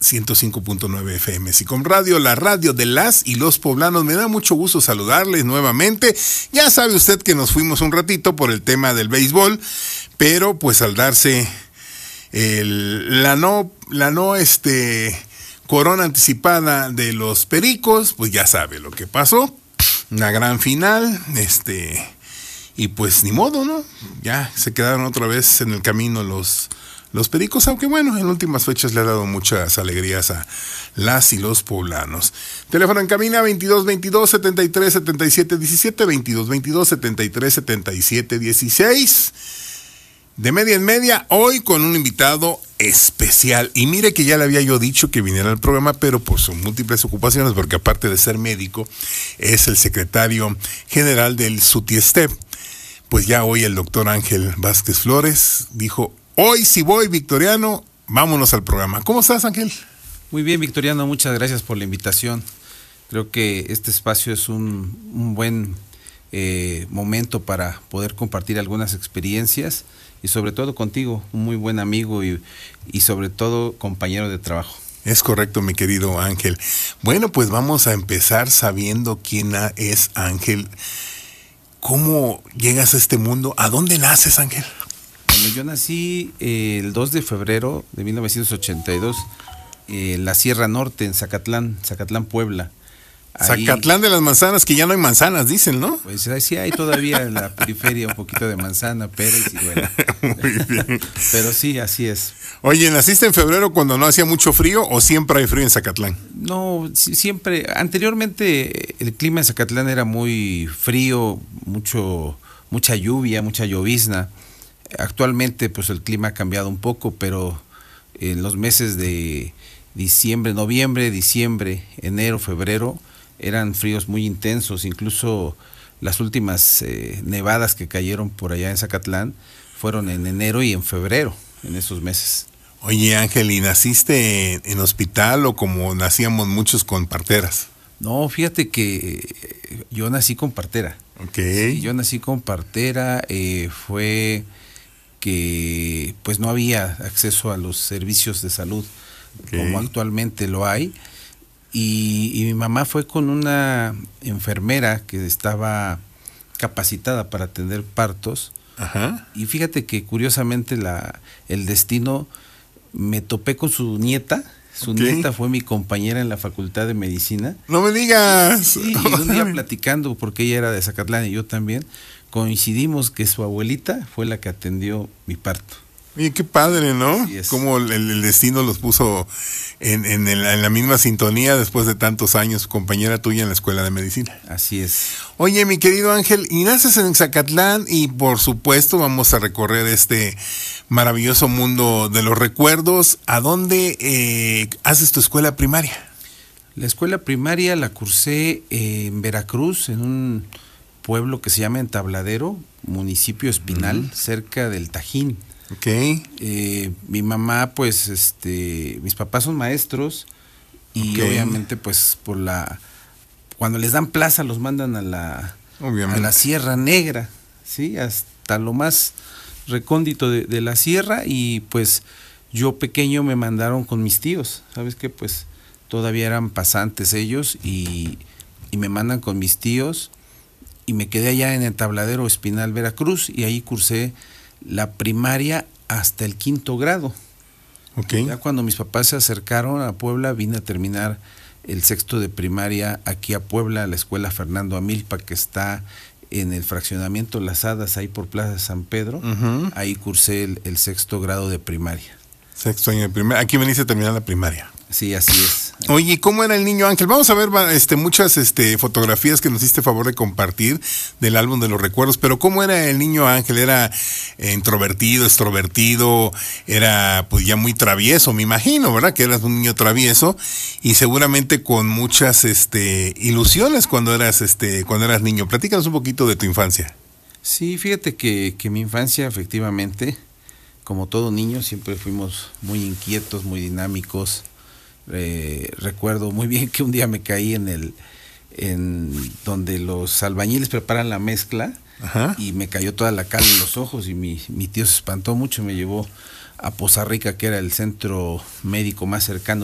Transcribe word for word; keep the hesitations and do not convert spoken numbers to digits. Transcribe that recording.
ciento cinco punto nueve F M SICOM Radio, la radio de las y los poblanos. Me da mucho gusto saludarles nuevamente. Ya sabe usted que nos fuimos un ratito por el tema del béisbol, pero pues al darse el, la no, la no este, corona anticipada de los Pericos, pues ya sabe lo que pasó. Una gran final, este, y pues ni modo, ¿no? Ya se quedaron otra vez en el camino los Los Pericos, aunque bueno, en últimas fechas le ha dado muchas alegrías a las y los poblanos. Teléfono en cabina veintidós veintidós setenta y tres setenta y siete diecisiete, veintidós veintidós setenta y tres setenta y siete dieciséis. De media en media, hoy con un invitado especial. Y mire que ya le había yo dicho que viniera al programa, pero por sus múltiples ocupaciones, porque aparte de ser médico, es el secretario general del SUTIESTEP. Pues ya hoy el doctor Ángel Vázquez Flores dijo: hoy sí voy, Victoriano, vámonos al programa. ¿Cómo estás, Ángel? Muy bien, Victoriano, muchas gracias por la invitación. Creo que este espacio es un, un buen eh, momento para poder compartir algunas experiencias y sobre todo contigo, un muy buen amigo y, y sobre todo compañero de trabajo. Es correcto, mi querido Ángel. Bueno, pues vamos a empezar sabiendo quién es Ángel. ¿Cómo llegas a este mundo? ¿A dónde naces, Ángel? Bueno, yo nací eh, el dos de febrero de mil novecientos ochenta y dos eh, en la Sierra Norte, en Zacatlán, Zacatlán, Puebla. Ahí, Zacatlán de las manzanas, que ya no hay manzanas, dicen, ¿no? Pues sí hay todavía en la periferia un poquito de manzana, pera y ciruela. Muy bien. Pero sí, así es. Oye, ¿naciste en febrero cuando no hacía mucho frío o siempre hay frío en Zacatlán? No, siempre. Anteriormente el clima en Zacatlán era muy frío, mucho, mucha lluvia, mucha llovizna. Actualmente pues el clima ha cambiado un poco, pero en los meses de diciembre, noviembre, diciembre, enero, febrero eran fríos muy intensos. Incluso las últimas eh, nevadas que cayeron por allá en Zacatlán fueron en enero y en febrero, en esos meses. Oye, Ángel, ¿y naciste en, en hospital o como nacíamos muchos con parteras? No, fíjate que yo nací con partera. Okay. Sí, yo nací con partera, eh, fue que pues no había acceso a los servicios de salud, okay, como actualmente lo hay, y, y mi mamá fue con una enfermera que estaba capacitada para atender partos. Ajá. Y fíjate que curiosamente la, el destino, me topé con su nieta. Su okay. nieta fue mi compañera en la Facultad de Medicina. ¡No me digas! Sí, y un día platicando, porque ella era de Zacatlán y yo también, coincidimos que su abuelita fue la que atendió mi parto. Oye, qué padre, ¿no? Cómo el, el destino los puso en, en, el, en la misma sintonía después de tantos años, compañera tuya en la Escuela de Medicina. Así es. Oye, mi querido Ángel, y naces en Zacatlán y por supuesto vamos a recorrer este maravilloso mundo de los recuerdos. ¿A dónde eh, haces tu escuela primaria? La escuela primaria la cursé eh, en Veracruz, en un pueblo que se llama Entabladero, municipio Espinal, uh-huh, cerca del Tajín. Okay. Eh, mi mamá, pues, este, mis papás son maestros y okay, obviamente, pues, por la, cuando les dan plaza los mandan a la, a la Sierra Negra, sí, hasta lo más recóndito de, de la sierra, y pues yo pequeño me mandaron con mis tíos, sabes que pues todavía eran pasantes ellos y, y me mandan con mis tíos y me quedé allá en Entabladero, Espinal, Veracruz, y ahí cursé la primaria hasta el quinto grado. Okay. Ya cuando mis papás se acercaron a Puebla, vine a terminar el sexto de primaria aquí a Puebla, a la escuela Fernando Amilpa, que está en el fraccionamiento Las Hadas, ahí por Plaza San Pedro. Uh-huh. Ahí cursé el, el sexto grado de primaria. Sexto año de primaria. Aquí veniste a terminar la primaria. Sí, así es. Oye, ¿cómo era el niño Ángel? Vamos a ver este, muchas este, fotografías que nos hiciste favor de compartir del álbum de los recuerdos, pero ¿cómo era el niño Ángel? ¿Era eh, introvertido, extrovertido? ¿Era pues ya muy travieso? Me imagino, ¿verdad? Que eras un niño travieso y seguramente con muchas este, ilusiones cuando eras, este, cuando eras niño. Platícanos un poquito de tu infancia. Sí, fíjate que, que mi infancia efectivamente, como todo niño, siempre fuimos muy inquietos, muy dinámicos. Eh, recuerdo muy bien que un día me caí en el en donde los albañiles preparan la mezcla. Ajá. Y me cayó toda la cal en los ojos y mi, mi tío se espantó mucho y me llevó a Poza Rica, que era el centro médico más cercano